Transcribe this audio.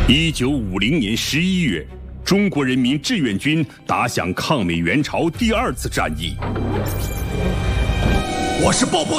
1950年11月，中国人民志愿军打响抗美援朝第2次战役。 我是爆破